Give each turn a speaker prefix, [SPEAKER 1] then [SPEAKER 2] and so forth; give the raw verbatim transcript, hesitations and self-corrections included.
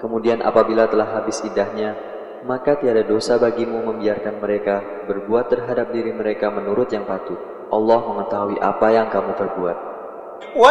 [SPEAKER 1] Kemudian apabila telah habis iddahnya, maka tiada dosa bagimu membiarkan mereka berbuat terhadap diri mereka menurut yang patut. Allah mengetahui apa yang kamu perbuat.